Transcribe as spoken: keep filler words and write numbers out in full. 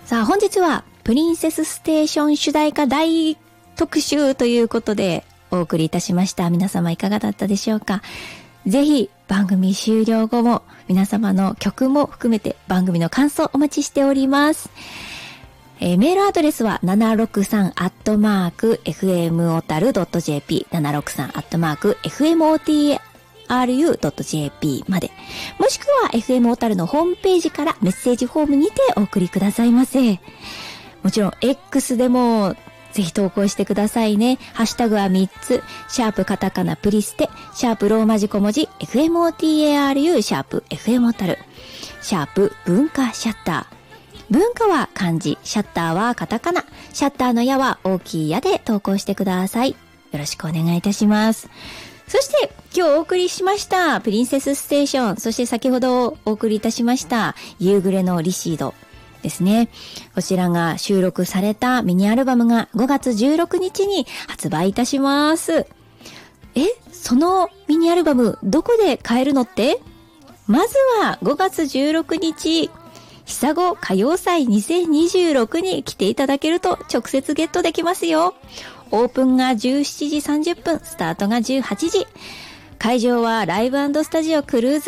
さあ本日はプリンセスステーション主題歌大特集ということでお送りいたしました。皆様いかがだったでしょうか。ぜひ番組終了後も皆様の曲も含めて番組の感想お待ちしております。えー、メールアドレスは ななろくさん アットマーク エフエムオタル ドット ジェーピー ななろくさん アットマーク エフエムオーティーアールユー ドット ジェーピー まで、もしくは エフエム オタルのホームページからメッセージフォームにてお送りくださいませ。もちろん X でもぜひ投稿してくださいね。ハッシュタグはみっつ、シャープカタカナプリステ、シャープローマ字小文字 エフエムオーティーアールユー シャープ エフエム オタル、シャープ文化シャッター。文化は漢字、シャッターはカタカナ、シャッターの矢は大きい矢で投稿してください。よろしくお願いいたします。そして今日お送りしましたプリンセスステーション、そして先ほどお送りいたしました夕暮れのリシードですね。こちらが収録されたミニアルバムがごがつじゅうろくにちに発売いたします。え、そのミニアルバムどこで買えるのって？まずはごがつじゅうろくにち久子歌謡祭にせんにじゅうろくに来ていただけると直接ゲットできますよ。オープンがじゅうしちじさんじゅっぷん、スタートがじゅうはちじ。会場はライブ&スタジオクルーズ